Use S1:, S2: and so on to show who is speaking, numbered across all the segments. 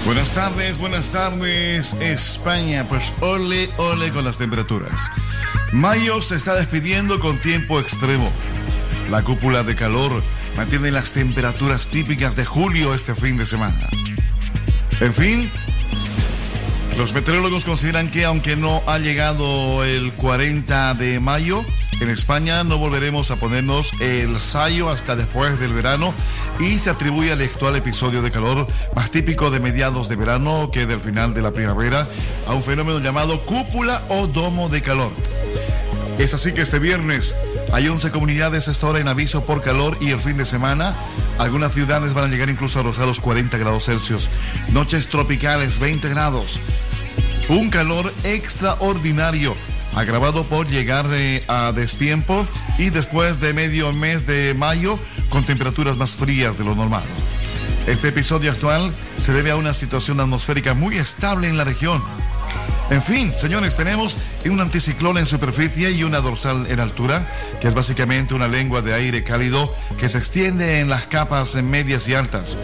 S1: Buenas tardes, España. Pues ole con las temperaturas. Mayo se está despidiendo con tiempo extremo. La cúpula de calor mantiene las temperaturas típicas de julio este fin de semana. En fin, los meteorólogos consideran que aunque no ha llegado el 40 de mayo, en España no volveremos a ponernos el sayo hasta después del verano y se atribuye al actual episodio de calor más típico de mediados de verano que del final de la primavera a un fenómeno llamado cúpula o domo de calor. Es así que este viernes hay 11 comunidades hasta ahora en aviso por calor y el fin de semana algunas ciudades van a llegar incluso a rozar los 40 grados Celsius. Noches tropicales, 20 grados. Un calor extraordinario, agravado por llegar a destiempo y después de medio mes de mayo con temperaturas más frías de lo normal. Este episodio actual se debe a una situación atmosférica muy estable en la región. En fin, señores, tenemos un anticiclón en superficie y una dorsal en altura, que es básicamente una lengua de aire cálido que se extiende en las capas medias y altas.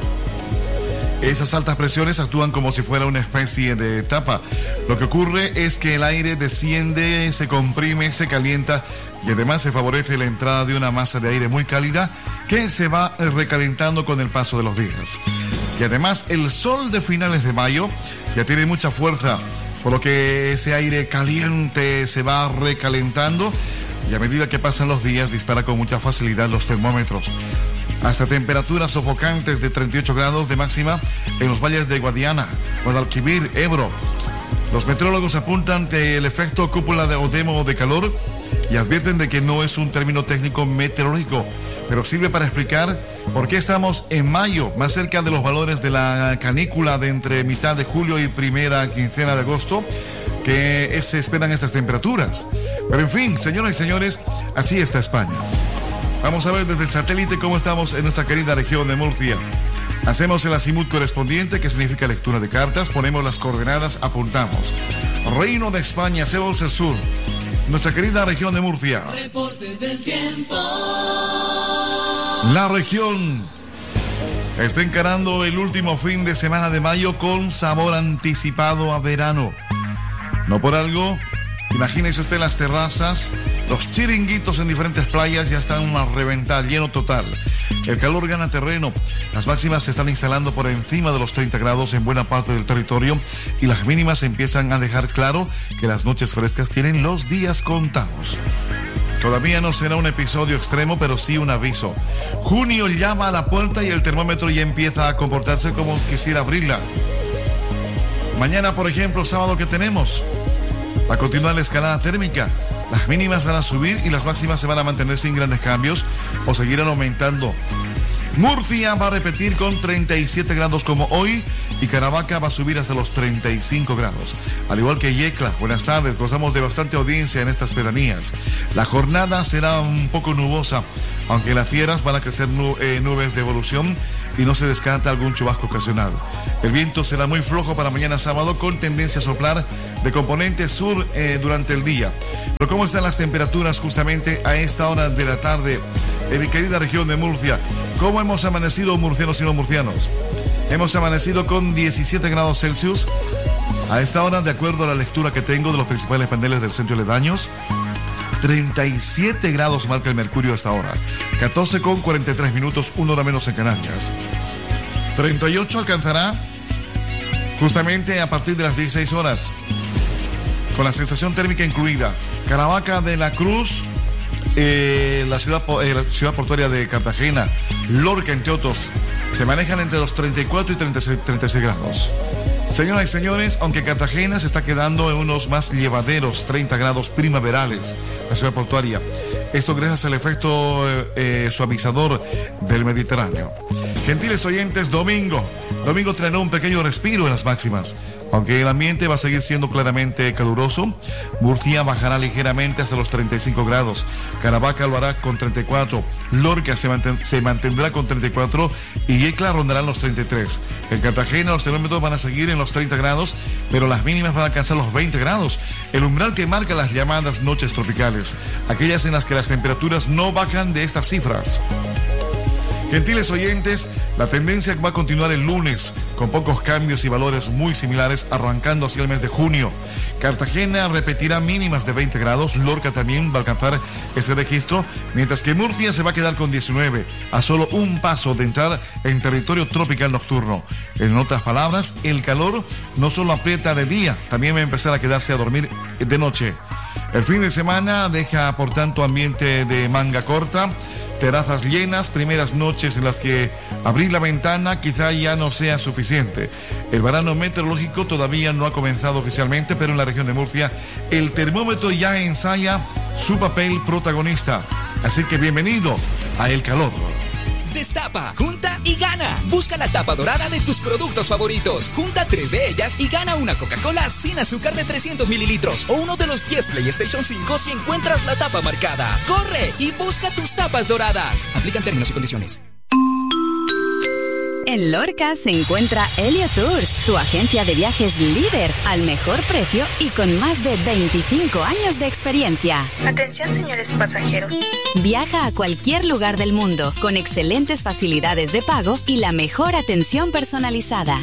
S1: Esas altas presiones actúan como si fuera una especie de tapa. Lo que ocurre es que el aire desciende, se comprime, se calienta y además se favorece la entrada de una masa de aire muy cálida que se va recalentando con el paso de los días. Y además el sol de finales de mayo ya tiene mucha fuerza, por lo que ese aire caliente se va recalentando y a medida que pasan los días dispara con mucha facilidad los termómetros. Hasta temperaturas sofocantes de 38 grados de máxima en los valles de Guadiana, Guadalquivir, Ebro. Los meteorólogos apuntan que el efecto cúpula o demo de calor y advierten de que no es un término técnico meteorológico, pero sirve para explicar por qué estamos en mayo, más cerca de los valores de la canícula de entre mitad de julio y primera quincena de agosto, que se esperan estas temperaturas. Pero en fin, señoras y señores, así está España. Vamos a ver desde el satélite cómo estamos en nuestra querida región de Murcia. Hacemos el azimut correspondiente, que significa lectura de cartas, ponemos las coordenadas, apuntamos. Reino de España, hacemos el sur. Nuestra querida región de Murcia.
S2: Reporte del tiempo.
S1: La región está encarando el último fin de semana de mayo con sabor anticipado a verano. No por algo, imagínese usted las terrazas, los chiringuitos en diferentes playas ya están a reventar, lleno total. El calor gana terreno, las máximas se están instalando por encima de los 30 grados en buena parte del territorio y las mínimas empiezan a dejar claro que las noches frescas tienen los días contados. Todavía no será un episodio extremo, pero sí un aviso. Junio llama a la puerta y el termómetro ya empieza a comportarse como quisiera abrirla. Mañana, por ejemplo, sábado, ¿qué tenemos? Va a continuar la escalada térmica. Las mínimas van a subir y las máximas se van a mantener sin grandes cambios o seguirán aumentando. Murcia va a repetir con 37 grados como hoy y Caravaca va a subir hasta los 35 grados. Al igual que Yecla, buenas tardes, gozamos de bastante audiencia en estas pedanías. La jornada será un poco nubosa, aunque en las sierras van a crecer nubes de evolución y no se descarta algún chubasco ocasional. El viento será muy flojo para mañana sábado con tendencia a soplar de componente sur durante el día. Pero ¿cómo están las temperaturas justamente a esta hora de la tarde en mi querida región de Murcia? ¿Cómo hemos amanecido murcianos y no murcianos? Hemos amanecido con 17 grados Celsius. A esta hora, de acuerdo a la lectura que tengo de los principales paneles del centro aledaños, 37 grados marca el mercurio hasta ahora. 14 con 43 minutos, 1 hora menos en Canarias. 38 alcanzará justamente a partir de las 16 horas, con la sensación térmica incluida. Caravaca de la Cruz, la ciudad portuaria de Cartagena, Lorca, entre otros, se manejan entre los 34 y 36 grados. Señoras y señores, aunque Cartagena se está quedando en unos más llevaderos 30 grados primaverales, la ciudad portuaria. Esto gracias al efecto suavizador del Mediterráneo. Gentiles oyentes, domingo traerá un pequeño respiro en las máximas. Aunque el ambiente va a seguir siendo claramente caluroso, Murcia bajará ligeramente hasta los 35 grados. Caravaca lo hará con 34. Lorca se mantendrá con 34 y Yecla rondarán los 33. En Cartagena los termómetros van a seguir en los 30 grados, pero las mínimas van a alcanzar los 20 grados. El umbral que marca las llamadas noches tropicales, aquellas en las que las temperaturas no bajan de estas cifras. Gentiles oyentes, la tendencia va a continuar el lunes, con pocos cambios y valores muy similares, arrancando hacia el mes de junio. Cartagena repetirá mínimas de 20 grados, Lorca también va a alcanzar ese registro, mientras que Murcia se va a quedar con 19, a solo un paso de entrar en territorio tropical nocturno. En otras palabras, el calor no solo aprieta de día, también va a empezar a quedarse a dormir de noche. El fin de semana deja, por tanto, ambiente de manga corta, terrazas llenas, primeras noches en las que abrir la ventana quizá ya no sea suficiente. El verano meteorológico todavía no ha comenzado oficialmente, pero en la región de Murcia el termómetro ya ensaya su papel protagonista. Así que bienvenido a el calor.
S3: Destapa, junta y gana. Busca la tapa dorada de tus productos favoritos. Junta 3 de ellas y gana una Coca-Cola sin azúcar de 300 mililitros o uno de los 10 PlayStation 5 si encuentras la tapa marcada. ¡Corre y busca tus tapas doradas! Aplican términos y condiciones.
S4: En Lorca se encuentra Elio Tours, tu agencia de viajes líder, al mejor precio y con más de 25 años de experiencia.
S5: Atención, señores pasajeros.
S4: Viaja a cualquier lugar del mundo con excelentes facilidades de pago y la mejor atención personalizada.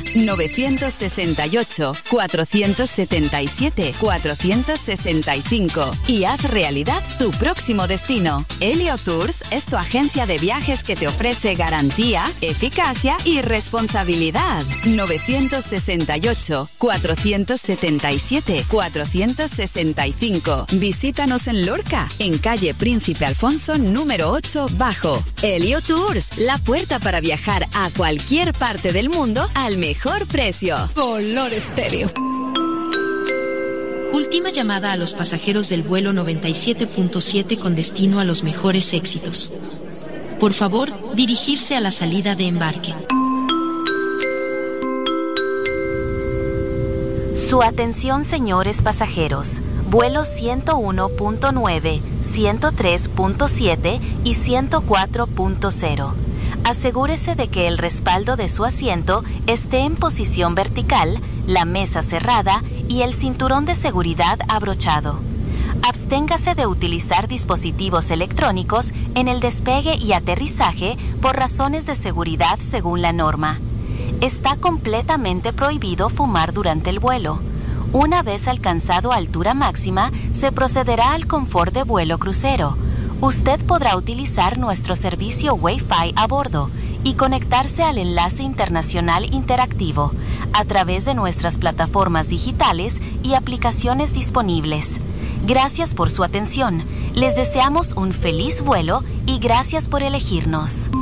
S4: 968-477-465 y haz realidad tu próximo destino. Elio Tours es tu agencia de viajes que te ofrece garantía, eficacia y responsabilidad. 968-477-465. Visítanos en Lorca, en calle Príncipe Alfonso número 8 Bajo. Elio Tours, la puerta para viajar a cualquier parte del mundo al mejor precio. Color Estéreo.
S6: Última llamada a los pasajeros del vuelo 97.7 con destino a los mejores éxitos. Por favor, dirigirse a la salida de embarque.
S7: Su atención, señores pasajeros. Vuelos 101.9, 103.7 y 104.0. Asegúrese de que el respaldo de su asiento esté en posición vertical, la mesa cerrada y el cinturón de seguridad abrochado. Absténgase de utilizar dispositivos electrónicos en el despegue y aterrizaje por razones de seguridad según la norma. Está completamente prohibido fumar durante el vuelo. Una vez alcanzado altura máxima, se procederá al confort de vuelo crucero. Usted podrá utilizar nuestro servicio Wi-Fi a bordo y conectarse al enlace internacional interactivo a través de nuestras plataformas digitales y aplicaciones disponibles. Gracias por su atención. Les deseamos un feliz vuelo y gracias por elegirnos.